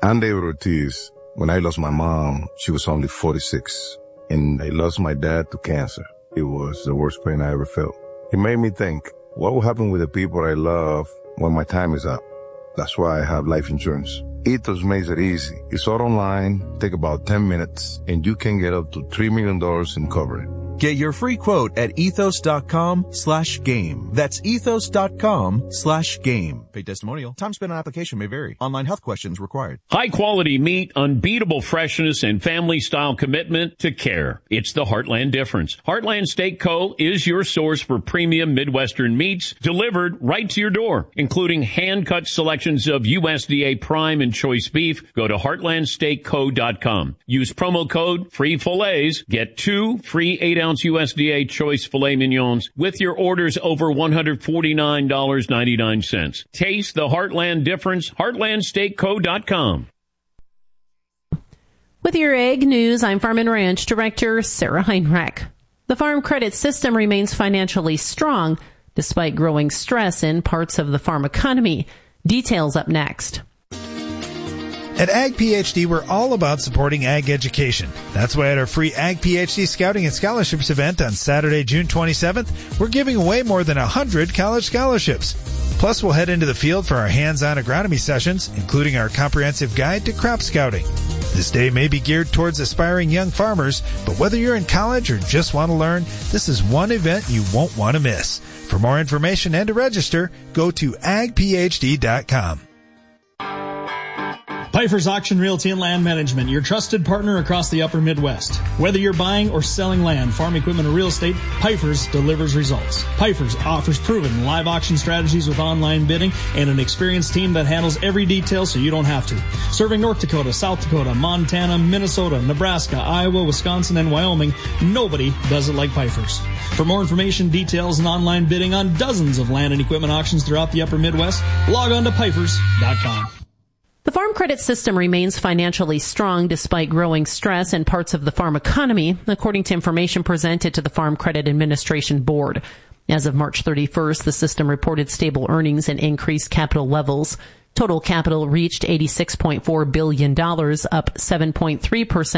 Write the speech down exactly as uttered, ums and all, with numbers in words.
I'm David Ortiz. When I lost my mom, she was only forty-six. And I lost my dad to cancer. It was the worst pain I ever felt. It made me think, what will happen with the people I love when my time is up? That's why I have life insurance. Ethos makes it easy. It's all online, take about ten minutes, and you can get up to three million dollars in coverage. Get your free quote at ethos.com slash game. That's ethos.com slash game. Paid testimonial. Time spent on application may vary. Online health questions required. High quality meat, unbeatable freshness, and family style commitment to care. It's the Heartland difference. Heartland Steak Co. is your source for premium Midwestern meats delivered right to your door, including hand-cut selections of U S D A prime and choice beef. Go to heartland steak co dot com. Use promo code FREE-FILLETS. Get two free eight ounce U S D A choice filet mignons with your orders over one hundred forty-nine dollars and ninety-nine cents. Taste the Heartland difference. heartland steak co dot com. With your Ag News, I'm Farm and Ranch Director Sarah Heinrich. The Farm Credit System remains financially strong despite growing stress in parts of the farm economy. Details up next. At Ag PhD, we're all about supporting ag education. That's why at our free Ag PhD Scouting and Scholarships event on Saturday, June twenty-seventh, we're giving away more than one hundred college scholarships. Plus, we'll head into the field for our hands-on agronomy sessions, including our comprehensive guide to crop scouting. This day may be geared towards aspiring young farmers, but whether you're in college or just want to learn, this is one event you won't want to miss. For more information and to register, go to ag p h d dot com. Pfeiffer's Auction Realty and Land Management, your trusted partner across the upper Midwest. Whether you're buying or selling land, farm equipment, or real estate, Pfeiffer's delivers results. Pfeiffer's offers proven live auction strategies with online bidding and an experienced team that handles every detail so you don't have to. Serving North Dakota, South Dakota, Montana, Minnesota, Nebraska, Iowa, Wisconsin, and Wyoming, nobody does it like Pfeiffer's. For more information, details, and online bidding on dozens of land and equipment auctions throughout the upper Midwest, log on to Pfeiffer's dot com. The Farm Credit System remains financially strong despite growing stress in parts of the farm economy, according to information presented to the Farm Credit Administration Board. As of March thirty-first, the system reported stable earnings and increased capital levels. Total capital reached eighty-six point four billion dollars, up seven point three percent